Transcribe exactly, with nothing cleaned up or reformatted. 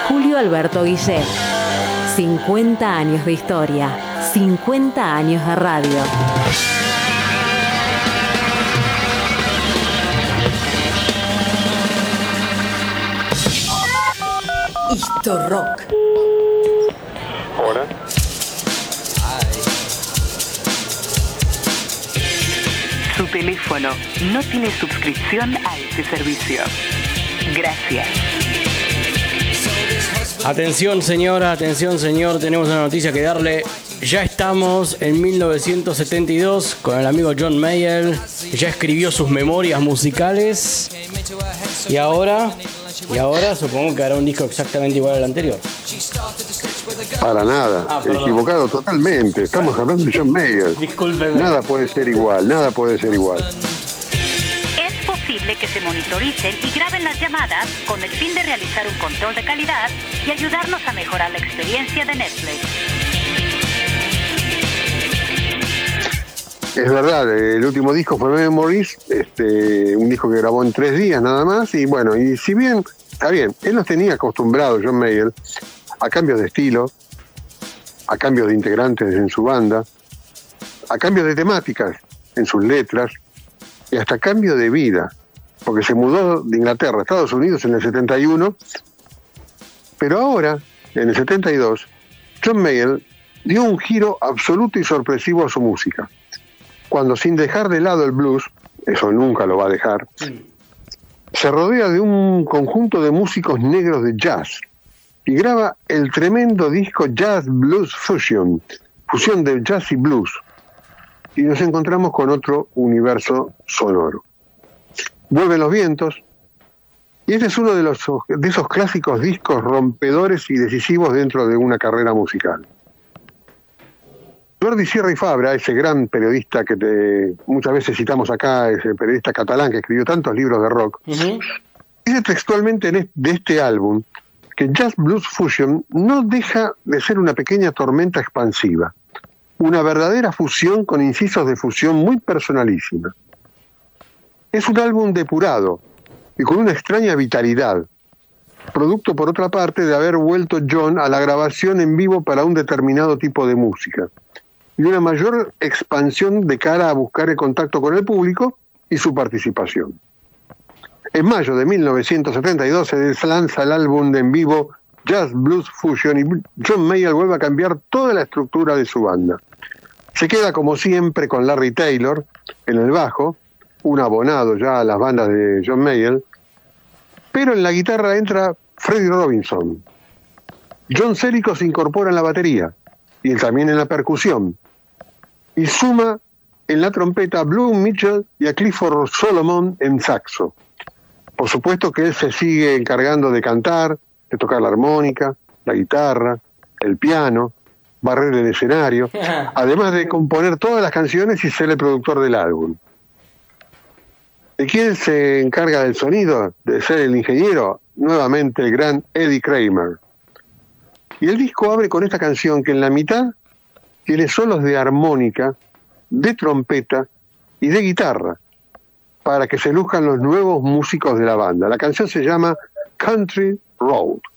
Julio Alberto Guillet. cincuenta años de historia, cincuenta años de radio. Historrock. Hola. Su teléfono no tiene suscripción a este servicio. Gracias. Atención señora, atención señor, tenemos una noticia que darle. Ya estamos en mil novecientos setenta y dos con el amigo John Mayall. Ya escribió sus memorias musicales. Y ahora, y ahora supongo que hará un disco exactamente igual al anterior. Para nada, Ah, equivocado totalmente. Estamos hablando de John Mayall. Discúlpeme. Nada puede ser igual, nada puede ser igual. Es posible que se monitoricen y graben las llamadas con el fin de realizar un control de calidad y ayudarnos a mejorar la experiencia de Netflix. Es verdad, el último disco fue Memories, este, un disco que grabó en tres días nada más, y bueno, y si bien, está bien, él nos tenía acostumbrados, John Mayall, a cambios de estilo, a cambios de integrantes en su banda, a cambios de temáticas en sus letras, y hasta cambio de vida, porque se mudó de Inglaterra a Estados Unidos en el setenta y uno, pero ahora, en el setenta y dos, John Mayall dio un giro absoluto y sorpresivo a su música, cuando sin dejar de lado el blues, eso nunca lo va a dejar, se rodea de un conjunto de músicos negros de jazz y graba el tremendo disco Jazz Blues Fusion, fusión de jazz y blues, y nos encontramos con otro universo sonoro. Vuelven los vientos, y este es uno de, los, de esos clásicos discos rompedores y decisivos dentro de una carrera musical. Jordi Sierra y Fabra, ese gran periodista que te, muchas veces citamos acá, ese periodista catalán que escribió tantos libros de rock, uh-huh. dice textualmente en este, de este álbum que Jazz Blues Fusion no deja de ser una pequeña tormenta expansiva, una verdadera fusión con incisos de fusión muy personalísima. Es un álbum depurado y con una extraña vitalidad, producto por otra parte de haber vuelto John a la grabación en vivo para un determinado tipo de música, y una mayor expansión de cara a buscar el contacto con el público y su participación. En mayo de mil novecientos setenta y dos se lanza el álbum de en vivo Jazz Blues Fusion y John Mayall vuelve a cambiar toda la estructura de su banda. Se queda como siempre con Larry Taylor en el bajo, un abonado ya a las bandas de John Mayall, pero en la guitarra entra Freddie Robinson. John Celico se incorpora en la batería y él también en la percusión, y suma en la trompeta a Blue Mitchell y a Clifford Solomon en saxo. Por supuesto que él se sigue encargando de cantar, de tocar la armónica, la guitarra, el piano, barrer el escenario, además de componer todas las canciones y ser el productor del álbum. ¿De quién se encarga del sonido? De ser el ingeniero, nuevamente el gran Eddie Kramer. Y el disco abre con esta canción que en la mitad tiene solos de armónica, de trompeta y de guitarra, para que se luzcan los nuevos músicos de la banda. La canción se llama Country Road.